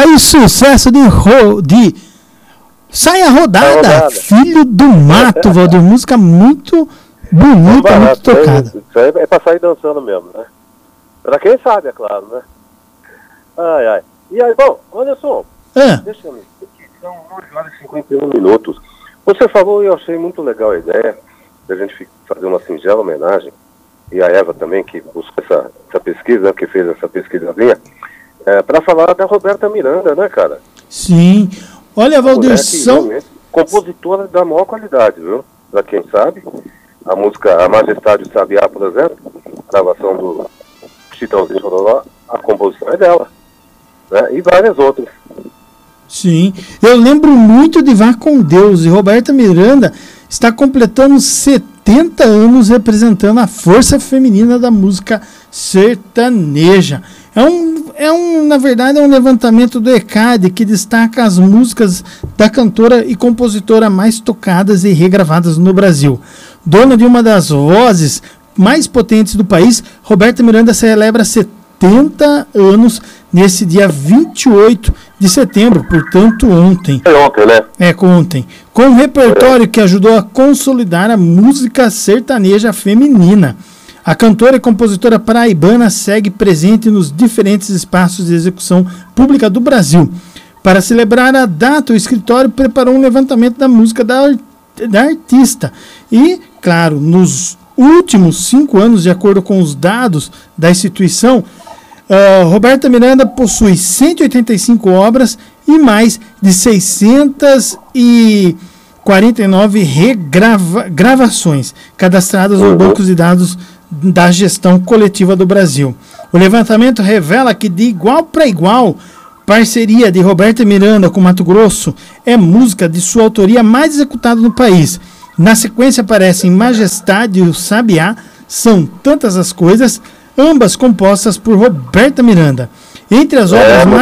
aí, sucesso de Saia Rodada, Filho do Mato, Valdir. Música muito bonita, muito tocada. Isso aí é pra sair dançando mesmo, né? Pra quem sabe, é claro, né? Ai, ai. E aí, bom, Anderson, deixa eu ver. São 9h51. Você falou e eu achei muito legal a ideia da gente fazer uma singela homenagem, e a Eva também, que buscou essa pesquisa, que fez essa pesquisazinha, para falar da Roberta Miranda, né, cara? Sim. Olha, Valdir, compositora da maior qualidade, viu? Pra quem sabe, a música A Majestade do Sabiá, por exemplo, gravação do Chitãozinho Chororó, a composição é dela, né? E várias outras. Sim, eu lembro muito de Vá com Deus, e Roberta Miranda está completando 70 anos representando a força feminina da música sertaneja. Na verdade, é um levantamento do ECAD que destaca as músicas da cantora e compositora mais tocadas e regravadas no Brasil. Dona de uma das vozes mais potentes do país, Roberta Miranda celebra 70 anos nesse dia 28 de setembro, portanto ontem. É ontem, né? Ontem. Com um repertório que ajudou a consolidar a música sertaneja feminina. A cantora e compositora paraibana segue presente nos diferentes espaços de execução pública do Brasil. Para celebrar a data, o escritório preparou um levantamento da música da artista. E, claro, nos últimos 5 anos, de acordo com os dados da instituição, Roberta Miranda possui 185 obras e mais de 649 gravações cadastradas no banco de dados da gestão coletiva do Brasil. O levantamento revela que, de igual para igual, parceria de Roberta Miranda com Mato Grosso é música de sua autoria mais executada no país. Na sequência aparecem Majestade e o Sabiá, São Tantas as Coisas, ambas compostas por Roberta Miranda. Entre as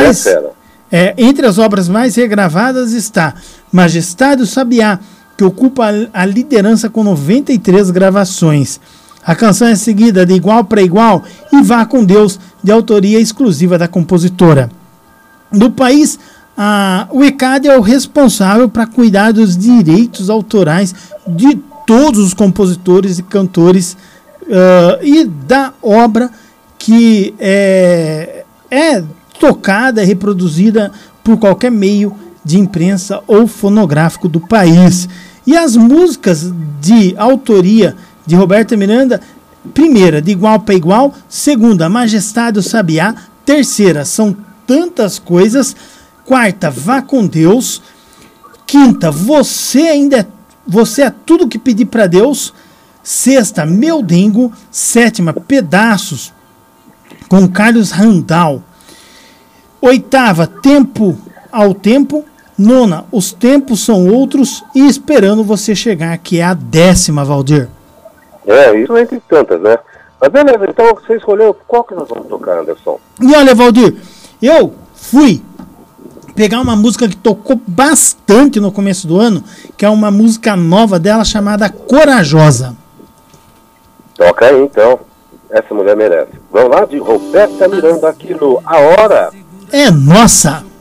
obras mais regravadas está Majestade e o Sabiá, que ocupa a liderança com 93 gravações. A canção é seguida de Igual para Igual e Vá com Deus, de autoria exclusiva da compositora. No país, o ECAD é o responsável para cuidar dos direitos autorais de todos os compositores e cantores e da obra que é tocada e reproduzida por qualquer meio de imprensa ou fonográfico do país. E as músicas de autoria de Roberta Miranda, primeira, de Igual para Igual, segunda, Majestade do Sabiá, terceira, São Tantas Coisas, quarta, Vá com Deus, quinta, Você é Tudo que Pedi para Deus, sexta, Meu Dengo, sétima, Pedaços, com Carlos Randall, oitava, Tempo ao Tempo, nona, Os Tempos São Outros, e Esperando Você Chegar, que é a 10ª, Valdir. Isso entre tantas, né? Mas beleza, então você escolheu qual que nós vamos tocar, Anderson? E olha, Valdir, eu fui pegar uma música que tocou bastante no começo do ano, que é uma música nova dela chamada Corajosa. Toca aí, então. Essa mulher merece. Vamos lá, de Roberta Miranda aqui no A Hora É Nossa!